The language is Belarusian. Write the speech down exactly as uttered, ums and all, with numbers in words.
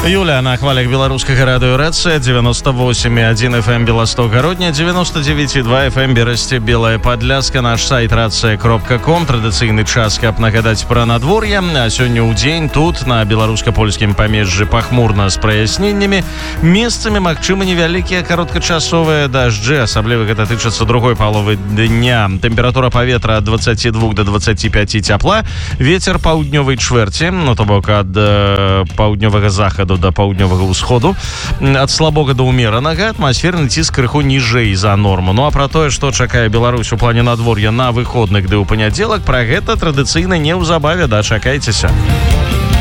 Юля на хвалях беларускага радыё РЭЦ, девяносто восемь и один эф эм Белосток Городня, девяносто девять и два эф эм Бересте Белая Подляска, наш сайт рация кропка ком. Традыцыйны час, каб нагадаць пра надвор'е. А сёння ў дзень тут, на беларуска-польскім памежжы, пахмурна з праясненнямі. Месцамі магчымы невялікія кароткачасовыя дажджы, асабліва гэта тычыцца другой паловы дня. Тэмпература паветра ад двадцаці двух да двадцаці пяці цяпла. Вецер паўднёвай чвэрці, ну то бок ад э, паўднёвага захаду до паўднёвага ўсходу, ад слабога да ўмеранага. Атмасферны ціск крыху ніжэй за норму. Ну а пра тое, што чакае Беларусь у плане надвор'я на выходных ды ў панядзелак, пра гэта традыцыйна неўзабаве, дачакайцеся.